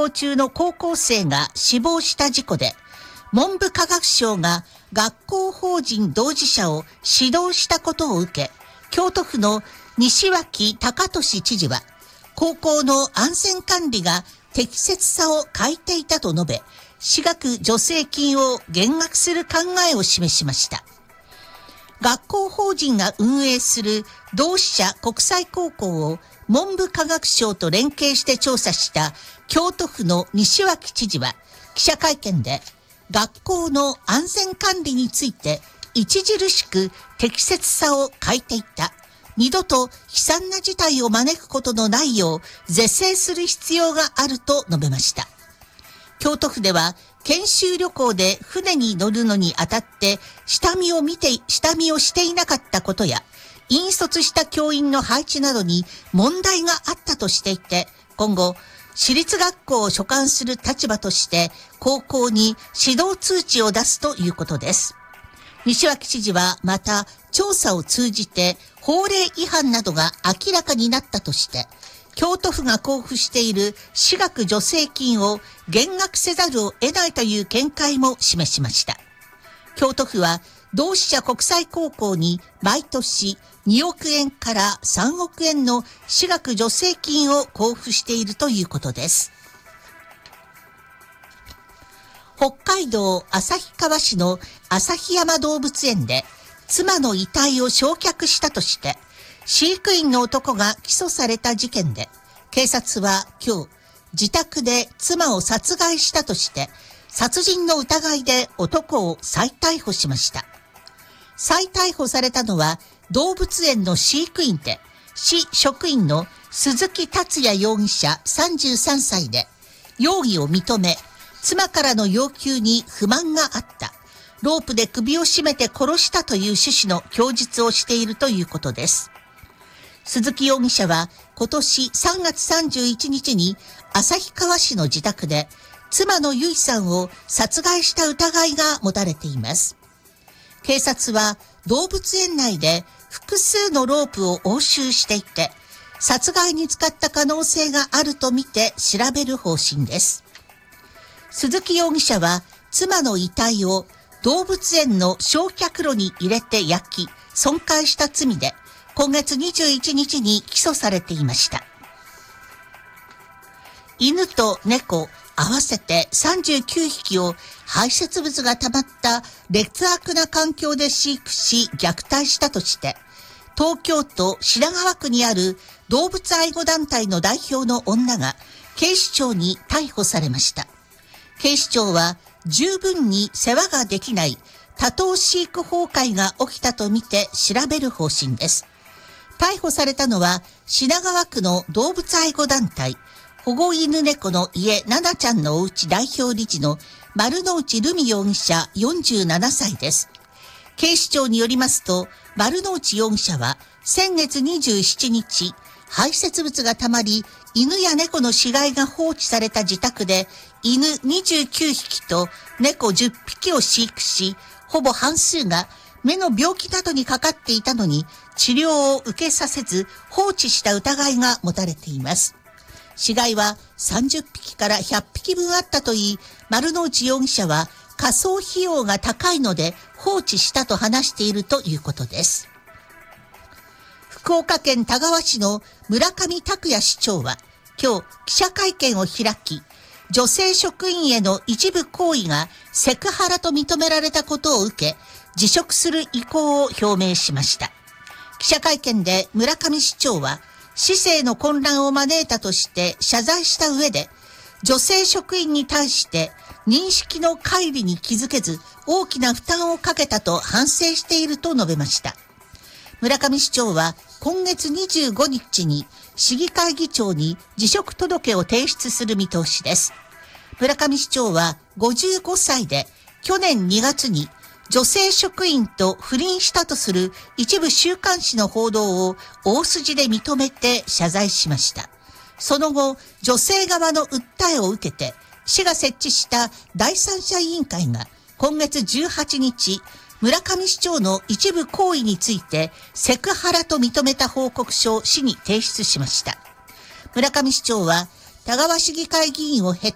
行中の高校生が死亡した事故で、文部科学省が学校法人同事者を指導したことを受け、京都府の西脇隆俊知事は、高校の安全管理が適切さを欠いていたと述べ、私学助成金を減額する考えを示しました。学校法人が運営する同志社国際高校を文部科学省と連携して調査した京都府の西脇知事は記者会見で、学校の安全管理について著しく適切さを欠いていた。二度と悲惨な事態を招くことのないよう是正する必要があると述べました。京都府では研修旅行で船に乗るのにあたって下見をしていなかったことや、引率した教員の配置などに問題があったとしていて、今後私立学校を所管する立場として高校に指導通知を出すということです。西脇知事はまた調査を通じて法令違反などが明らかになったとして、京都府が交付している私学助成金を減額せざるを得ないという見解も示しました。京都府は同志社国際高校に毎年2億円から3億円の私学助成金を交付しているということです。北海道旭川市の旭山動物園で妻の遺体を焼却したとして飼育員の男が起訴された事件で、警察は今日自宅で妻を殺害したとして殺人の疑いで男を再逮捕しました。再逮捕されたのは動物園の飼育員で市職員の鈴木達也容疑者33歳で、容疑を認め、妻からの要求に不満があった。ロープで首を絞めて殺したという趣旨の供述をしているということです。鈴木容疑者は今年3月31日に旭川市の自宅で妻の由衣さんを殺害した疑いが持たれています。警察は動物園内で複数のロープを押収していて、殺害に使った可能性があるとみて調べる方針です。鈴木容疑者は妻の遺体を動物園の焼却炉に入れて焼き損壊した罪で今月21日に起訴されていました。犬と猫合わせて39匹を排泄物が溜まった劣悪な環境で飼育し虐待したとして、東京都品川区にある動物愛護団体の代表の女が警視庁に逮捕されました。警視庁は十分に世話ができない多頭飼育崩壊が起きたとみて調べる方針です。逮捕されたのは品川区の動物愛護団体保護犬猫の家ななちゃんのおうち代表理事の丸の内留美容疑者47歳です。警視庁によりますと、丸の内容疑者は先月27日、排泄物がたまり、犬や猫の死骸が放置された自宅で、犬29匹と猫10匹を飼育し、ほぼ半数が目の病気などにかかっていたのに、治療を受けさせず放置した疑いが持たれています。死骸は30匹から100匹分あったといい、丸の内容疑者は火葬費用が高いので放置したと話しているということです。福岡県田川市の村上拓也市長は今日記者会見を開き、女性職員への一部行為がセクハラと認められたことを受け、辞職する意向を表明しました。記者会見で村上市長は、市政の混乱を招いたとして謝罪した上で、女性職員に対して認識の乖離に気づけず大きな負担をかけたと反省していると述べました。村上市長は今月25日に市議会議長に辞職届を提出する見通しです。村上市長は55歳で去年2月に女性職員と不倫したとする一部週刊誌の報道を大筋で認めて謝罪しました。その後、女性側の訴えを受けて、市が設置した第三者委員会が今月18日、村上市長の一部行為についてセクハラと認めた報告書を市に提出しました。村上市長は田川市議会議員を経て